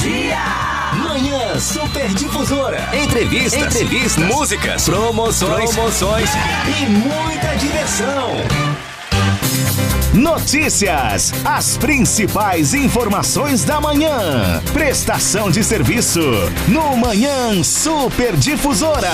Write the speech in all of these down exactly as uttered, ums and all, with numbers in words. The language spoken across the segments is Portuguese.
dia! Manhã Superdifusora. Entrevistas, Entrevistas, músicas, promoções, promoções e muita diversão. Notícias, as principais informações da manhã. Prestação de serviço no Manhã Superdifusora.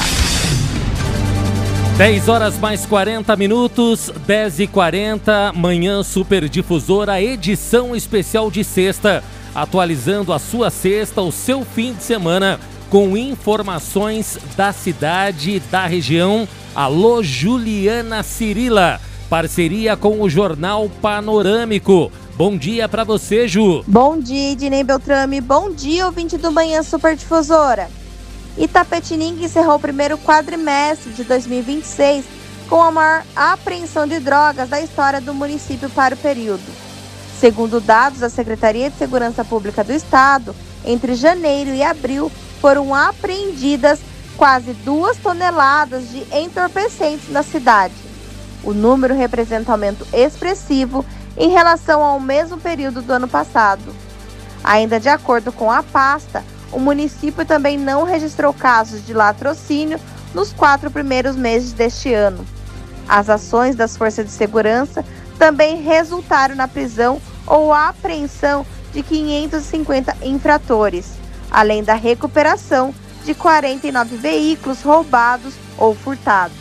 dez horas mais quarenta minutos, dez e quarenta, Manhã Superdifusora, edição especial de sexta, atualizando a sua sexta, o seu fim de semana, com informações da cidade, da região. Alô, Juliana Cirila, parceria com o Jornal Panorâmico. Bom dia para você, Ju. Bom dia, Ednei Beltrame. Bom dia, ouvinte do Manhã Superdifusora. Itapetininga encerrou o primeiro quadrimestre de dois mil e vinte e seis com a maior apreensão de drogas da história do município para o período. Segundo dados da Secretaria de Segurança Pública do Estado, entre janeiro e abril foram apreendidas quase duas toneladas de entorpecentes na cidade. O número representa aumento expressivo em relação ao mesmo período do ano passado. Ainda de acordo com a pasta, o município também não registrou casos de latrocínio nos quatro primeiros meses deste ano. As ações das forças de segurança também resultaram na prisão ou apreensão de quinhentos e cinquenta infratores, além da recuperação de quarenta e nove veículos roubados ou furtados.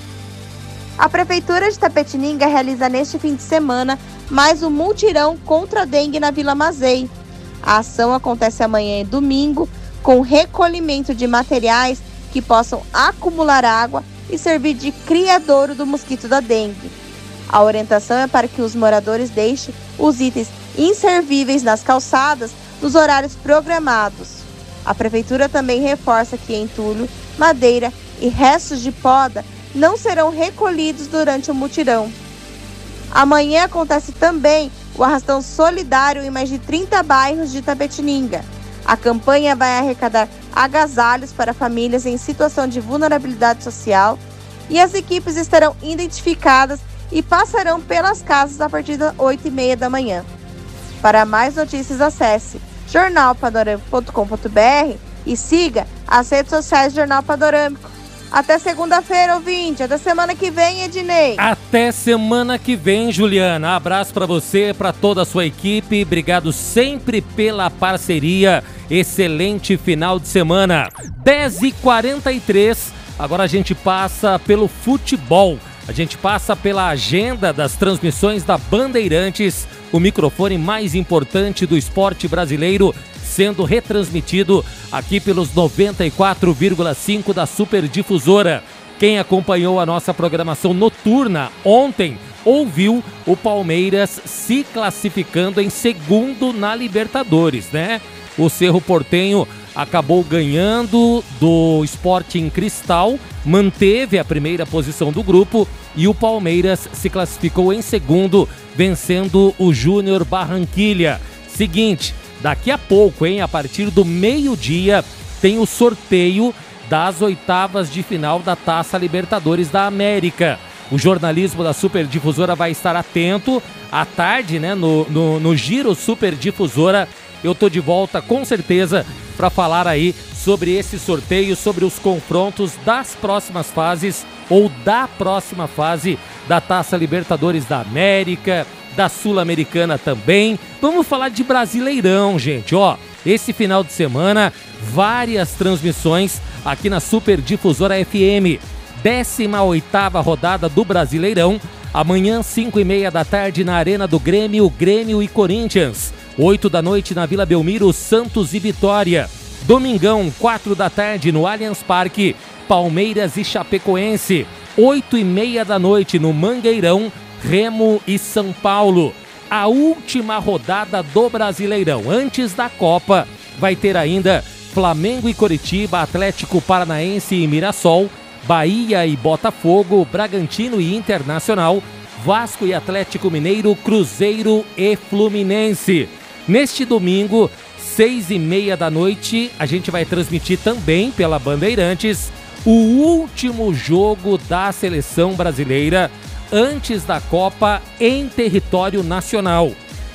A Prefeitura de Itapetininga realiza neste fim de semana mais um mutirão contra a dengue na Vila Mazei. A ação acontece amanhã e domingo, com recolhimento de materiais que possam acumular água e servir de criadouro do mosquito da dengue. A orientação é para que os moradores deixem os itens inservíveis nas calçadas nos horários programados. A Prefeitura também reforça que entulho, madeira e restos de poda não serão recolhidos durante o mutirão. Amanhã acontece também o arrastão solidário em mais de trinta bairros de Itapetininga. A campanha vai arrecadar agasalhos para famílias em situação de vulnerabilidade social e as equipes estarão identificadas e passarão pelas casas a partir das oito e meia da manhã. Para mais notícias, acesse jornal panorâmico ponto com ponto b r e siga as redes sociais do Jornal Panorâmico. Até segunda-feira, ouvinte. Até semana que vem, Ednei. Até semana que vem, Juliana. Abraço para você, para toda a sua equipe. Obrigado sempre pela parceria. Excelente final de semana. dez e quarenta e três. Agora a gente passa pelo futebol. A gente passa pela agenda das transmissões da Bandeirantes, o microfone mais importante do esporte brasileiro, sendo retransmitido aqui pelos noventa e quatro vírgula cinco da Superdifusora. Quem acompanhou a nossa programação noturna ontem ouviu o Palmeiras se classificando em segundo na Libertadores, né? O Cerro Porteño acabou ganhando do Sporting Cristal, manteve a primeira posição do grupo e o Palmeiras se classificou em segundo, vencendo o Júnior Barranquilla. Seguinte, daqui a pouco, hein, a partir do meio-dia, tem o sorteio das oitavas de final da Taça Libertadores da América. O jornalismo da Superdifusora vai estar atento à tarde, né, no, no, no Giro Superdifusora. Eu tô de volta com certeza para falar aí sobre esse sorteio, sobre os confrontos das próximas fases ou da próxima fase da Taça Libertadores da América, da Sul-Americana também. Vamos falar de Brasileirão, gente, ó. Esse final de semana, várias transmissões aqui na Superdifusora F M. décima oitava rodada do Brasileirão. Amanhã, cinco e meia da tarde, na Arena do Grêmio, Grêmio e Corinthians. oito da noite, na Vila Belmiro, Santos e Vitória. Domingão, quatro da tarde, no Allianz Parque, Palmeiras e Chapecoense. oito e meia da noite, no Mangueirão, Remo e São Paulo. A última rodada do Brasileirão. Antes da Copa, vai ter ainda Flamengo e Coritiba, Atlético Paranaense e Mirassol, Bahia e Botafogo, Bragantino e Internacional, Vasco e Atlético Mineiro, Cruzeiro e Fluminense. Neste domingo, seis e meia da noite, a gente vai transmitir também pela Bandeirantes o último jogo da seleção brasileira antes da Copa em território nacional.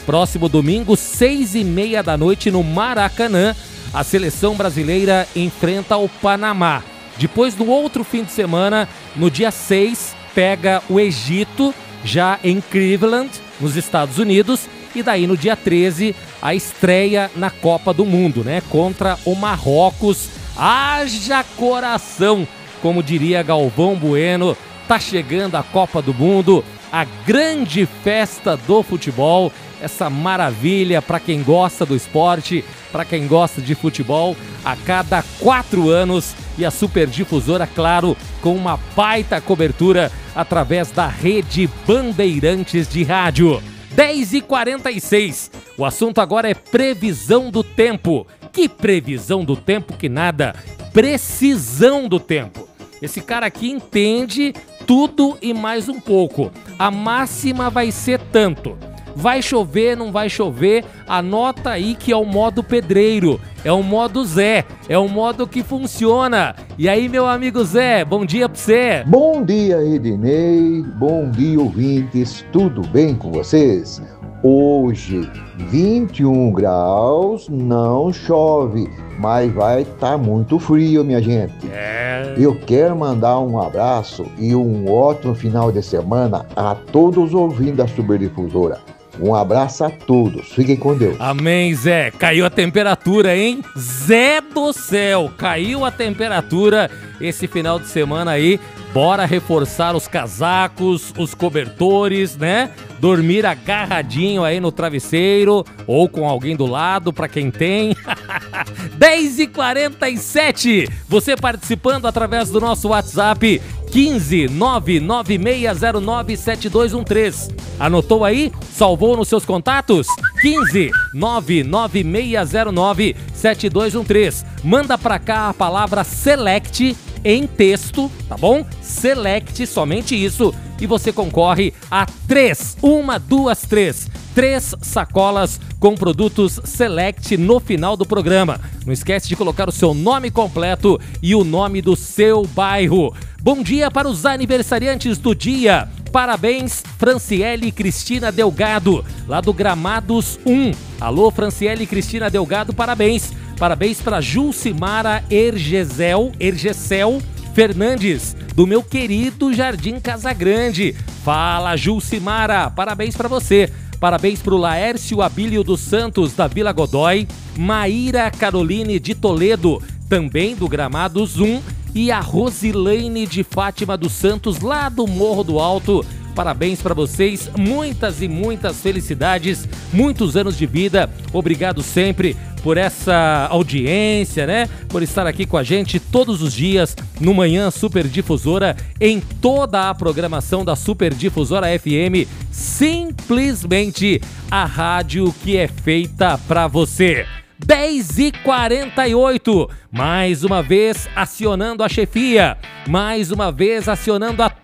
Próximo domingo, seis e meia da noite, no Maracanã, a seleção brasileira enfrenta o Panamá. Depois, no outro fim de semana, no dia seis, pega o Egito, já em Cleveland, nos Estados Unidos. E daí, no dia treze, a estreia na Copa do Mundo, né? Contra o Marrocos. Haja coração, como diria Galvão Bueno. Tá chegando a Copa do Mundo, a grande festa do futebol, essa maravilha para quem gosta do esporte, para quem gosta de futebol, a cada quatro anos, e a Superdifusora, claro, com uma baita cobertura através da Rede Bandeirantes de Rádio. dez e quarenta e seis, o assunto agora é previsão do tempo. Que previsão do tempo que nada, precisão do tempo. Esse cara aqui entende tudo e mais um pouco. A máxima vai ser tanto. Vai chover, não vai chover, anota aí que é o modo pedreiro, é o modo Zé, é o modo que funciona. E aí, meu amigo Zé, bom dia pra você. Bom dia, Ednei, bom dia, ouvintes, tudo bem com vocês? Hoje, vinte e um graus, não chove, mas vai estar tá muito frio, minha gente. É. Eu quero mandar um abraço e um ótimo final de semana a todos os ouvintes da Superdifusora. Um abraço a todos, fiquem com Deus. Amém, Zé. Caiu a temperatura, hein? Zé do céu, caiu a temperatura esse final de semana aí. Bora reforçar os casacos, os cobertores, né? Dormir agarradinho aí no travesseiro ou com alguém do lado, pra quem tem. dez e quarenta e sete, você participando através do nosso WhatsApp quinze nove nove seis zero nove sete dois um três. Anotou aí? Salvou nos seus contatos? quinze nove nove seis zero nove sete dois um três. Manda pra cá a palavra Select em texto, tá bom? Select, somente isso, e você concorre a três, uma, duas, três, três sacolas com produtos Select no final do programa. Não esquece de colocar o seu nome completo e o nome do seu bairro. Bom dia para os aniversariantes do dia. Parabéns, Franciele Cristina Delgado, lá do Gramados um. Alô, Franciele Cristina Delgado, parabéns. Parabéns para Julcimara Ergesel, Ergesel Fernandes, do meu querido Jardim Casagrande. Fala, Julcimara, parabéns para você. Parabéns para o Laércio Abílio dos Santos, da Vila Godói. Maíra Caroline de Toledo, também do Gramados um. E a Rosilene de Fátima dos Santos, lá do Morro do Alto. Parabéns para vocês, muitas e muitas felicidades, muitos anos de vida. Obrigado sempre por essa audiência, né? Por estar aqui com a gente todos os dias no Manhã Superdifusora, em toda a programação da Superdifusora F M. Simplesmente a rádio que é feita para você. dez e quarenta e oito, mais uma vez acionando a chefia, mais uma vez acionando a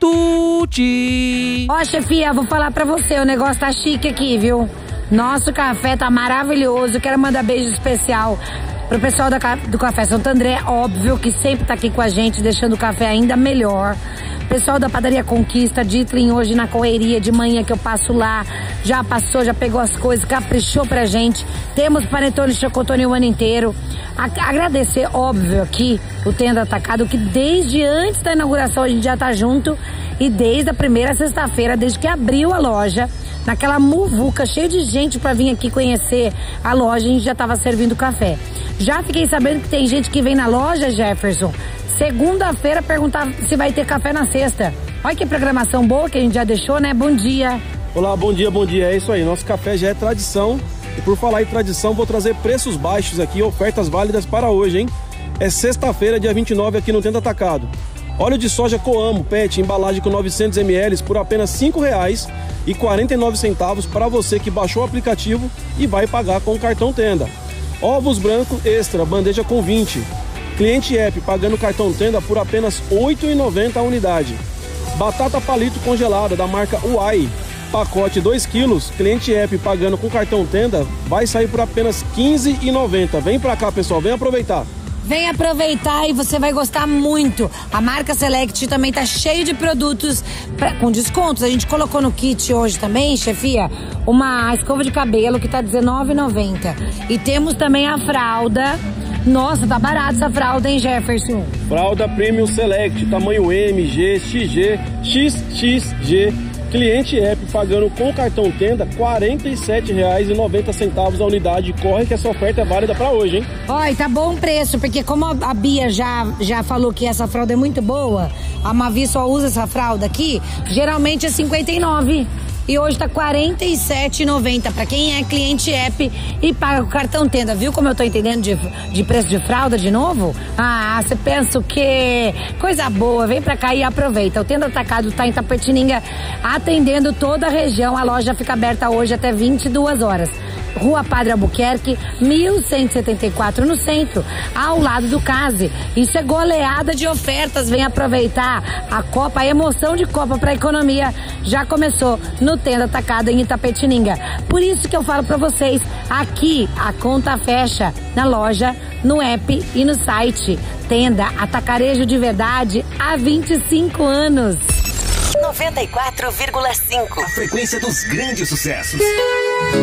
Tuti. Ó, chefia, vou falar pra você, o negócio tá chique aqui, viu? Nosso café tá maravilhoso, quero mandar beijo especial pro pessoal da, do Café Santo André, óbvio, que sempre tá aqui com a gente, deixando o café ainda melhor. Pessoal da Padaria Conquista, Ditlin, hoje na correria de manhã que eu passo lá, já passou, já pegou as coisas, caprichou pra gente. Temos panetone e chocotone o ano inteiro. A agradecer, óbvio, aqui o Tenda Atacado, que desde antes da inauguração a gente já tá junto, e desde a primeira sexta-feira, desde que abriu a loja, naquela muvuca, cheia de gente pra vir aqui conhecer a loja, a gente já tava servindo café. Já fiquei sabendo que tem gente que vem na loja, Jefferson, segunda-feira perguntar se vai ter café na sexta. Olha que programação boa que a gente já deixou, né? Bom dia. Olá, bom dia, bom dia. É isso aí, nosso café já é tradição. E por falar em tradição, vou trazer preços baixos aqui, ofertas válidas para hoje, hein? É sexta-feira, dia vinte e nove, aqui no Tenda Atacado. Óleo de soja Coamo, Pet, embalagem com novecentos mililitros por apenas cinco reais e quarenta e nove centavos para você que baixou o aplicativo e vai pagar com o cartão Tenda. Ovos branco extra, bandeja com vinte. Cliente app pagando cartão Tenda por apenas oito reais e noventa centavos a unidade. Batata palito congelada da marca Uai, pacote dois quilos, cliente app pagando com cartão Tenda vai sair por apenas quinze reais e noventa centavos. Vem pra cá, pessoal, vem aproveitar. Vem aproveitar e você vai gostar muito. A marca Select também tá cheio de produtos pra, com descontos. A gente colocou no kit hoje também, chefia, uma escova de cabelo que tá dezenove reais e noventa centavos. E temos também a fralda. Nossa, tá barato essa fralda, hein, Jefferson? Fralda Premium Select, tamanho M, G, X G, X X G. Cliente app pagando com cartão Tenda quarenta e sete reais e noventa centavos a unidade. Corre que essa oferta é válida pra hoje, hein? Olha, tá bom o preço, porque como a Bia já, já falou que essa fralda é muito boa, a Mavi só usa essa fralda aqui, geralmente é cinquenta e nove reais. E hoje tá quarenta e sete reais e noventa centavos pra quem é cliente app e paga com cartão Tenda. Viu como eu tô entendendo de, de preço de fralda de novo? Ah, você pensa o quê? Coisa boa, vem pra cá e aproveita. O Tenda Atacado tá em Tapetininga, atendendo toda a região. A loja fica aberta hoje até vinte e duas horas. Rua Padre Albuquerque, mil cento e setenta e quatro no centro, ao lado do Case. Isso é goleada de ofertas, vem aproveitar a Copa, a emoção de Copa para a economia já começou no Tenda Atacado em Itapetininga. Por isso que eu falo para vocês, aqui a conta fecha na loja, no app e no site. Tenda Atacarejo de Verdade há vinte e cinco anos. noventa e quatro vírgula cinco. A frequência dos grandes sucessos.